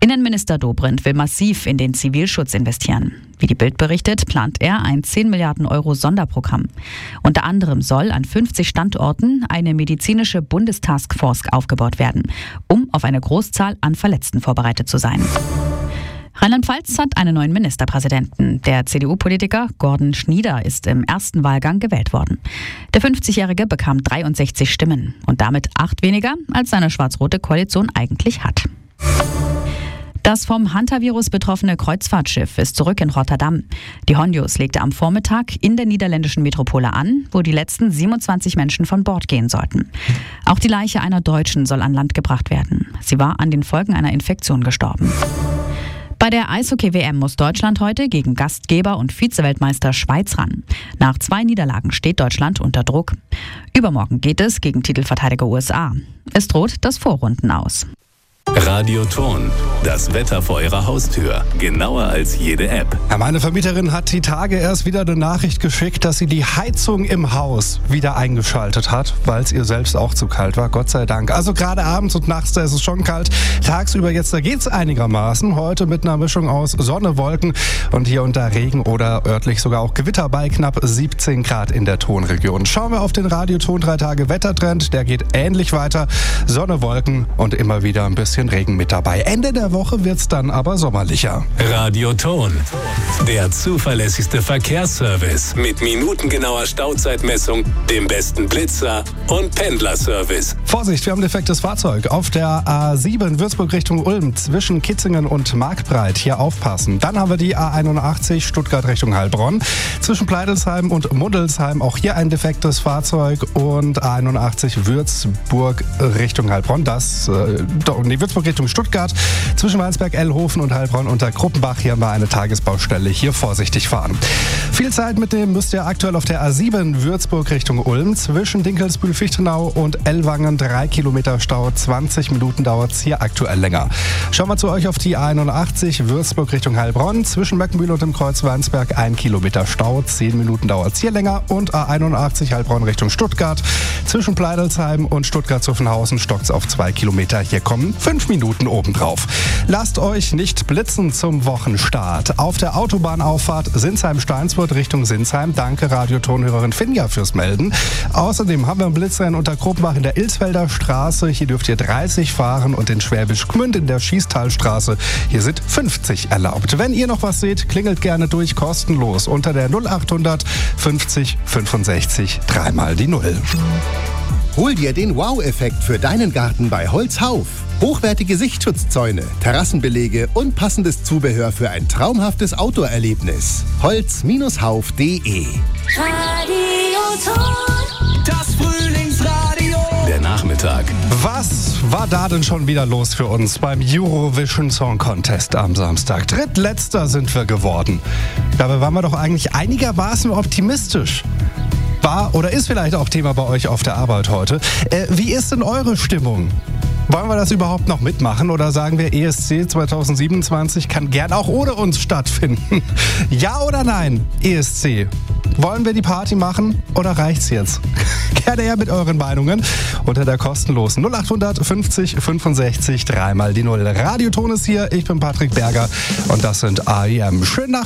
Innenminister Dobrindt will massiv in den Zivilschutz investieren. Wie die Bild berichtet, plant er ein 10 Milliarden Euro Sonderprogramm. Unter anderem soll an 50 Standorten eine medizinische Bundestaskforce aufgebaut werden, um auf eine Großzahl an Verletzten vorbereitet zu sein. Rheinland-Pfalz hat einen neuen Ministerpräsidenten. Der CDU-Politiker Gordon Schnieder ist im ersten Wahlgang gewählt worden. Der 50-Jährige bekam 63 Stimmen und damit 8 weniger, als seine schwarz-rote Koalition eigentlich hat. Das vom Hantavirus betroffene Kreuzfahrtschiff ist zurück in Rotterdam. Die Hondius legte am Vormittag in der niederländischen Metropole an, wo die letzten 27 Menschen von Bord gehen sollten. Auch die Leiche einer Deutschen soll an Land gebracht werden. Sie war an den Folgen einer Infektion gestorben. Bei der Eishockey-WM muss Deutschland heute gegen Gastgeber und Vize-Weltmeister Schweiz ran. Nach 2 Niederlagen steht Deutschland unter Druck. Übermorgen geht es gegen Titelverteidiger USA. Es droht das Vorrunden aus. Radioton, das Wetter vor Ihrer Haustür. Genauer als jede App. Ja, meine Vermieterin hat die Tage erst wieder eine Nachricht geschickt, dass sie die Heizung im Haus wieder eingeschaltet hat, weil es ihr selbst auch zu kalt war, Gott sei Dank. Also gerade abends und nachts, da ist es schon kalt. Tagsüber jetzt, da geht es einigermaßen. Heute mit einer Mischung aus Sonne, Wolken und hier und da Regen oder örtlich sogar auch Gewitter bei knapp 17 Grad in der Tonregion. Schauen wir auf den Radioton 3 Tage Wettertrend. Der geht ähnlich weiter. Sonne, Wolken und immer wieder ein bisschen Regen mit dabei. Ende der Woche wird's dann aber sommerlicher. Radioton, der zuverlässigste Verkehrsservice mit minutengenauer Stauzeitmessung, dem besten Blitzer und Pendlerservice. Vorsicht, wir haben ein defektes Fahrzeug. Auf der A7 Würzburg Richtung Ulm zwischen Kitzingen und Markbreit. Hier aufpassen. Dann haben wir die A81 Stuttgart Richtung Heilbronn. Zwischen Pleidelsheim und Muddelsheim auch hier ein defektes Fahrzeug. Und A81 Würzburg Richtung Heilbronn. Würzburg Richtung Stuttgart. Zwischen Weinsberg-Ellhofen und Heilbronn unter Gruppenbach. Hier haben wir eine Tagesbaustelle. Hier vorsichtig fahren. Viel Zeit mitnehmen müsst ihr aktuell auf der A7 Würzburg Richtung Ulm. Zwischen Dinkelsbühl-Fichtenau und Ellwangen 3 Kilometer Stau. 20 Minuten dauert es hier aktuell länger. Schauen wir zu euch auf die A81 Würzburg Richtung Heilbronn. Zwischen Möckenbühl und dem Kreuz Weinsberg 1 Kilometer Stau. 10 Minuten dauert es hier länger. Und A81 Heilbronn Richtung Stuttgart. Zwischen Pleidelsheim und Stuttgart-Zuffenhausen stockt es auf 2 Kilometer. Hier kommen 5 Minuten obendrauf. Lasst euch nicht blitzen zum Wochenstart. Auf der Autobahnauffahrt Sinsheim-Steinsfurt Richtung Sinsheim. Danke Radiotonhörerin Finja fürs Melden. Außerdem haben wir ein Blitzrennen unter Gruppenbach in der Ilsfelder Straße. Hier dürft ihr 30 fahren und in Schwäbisch Gmünd in der Schießtalstraße. Hier sind 50 erlaubt. Wenn ihr noch was seht, klingelt gerne durch, kostenlos unter der 0800 50 65 3 mal die 0. Hol dir den Wow-Effekt für deinen Garten bei Holzhauf. Hochwertige Sichtschutzzäune, Terrassenbelege und passendes Zubehör für ein traumhaftes Outdoor-Erlebnis. Holz-hauf.de. Das Frühlingsradio. Der Nachmittag. Was war da denn schon wieder los für uns beim Eurovision Song Contest am Samstag? Drittletzter sind wir geworden. Dabei waren wir doch eigentlich einigermaßen optimistisch. War oder ist vielleicht auch Thema bei euch auf der Arbeit heute. Wie ist denn eure Stimmung? Wollen wir das überhaupt noch mitmachen oder sagen wir, ESC 2027 kann gern auch ohne uns stattfinden? Ja oder nein, ESC? Wollen wir die Party machen oder reicht's jetzt? Gerne her mit euren Meinungen unter der kostenlosen 0800 50 65 3 mal die 0. Radioton ist hier, ich bin Patrick Berger und das sind AIM. Schönen Nachmittag.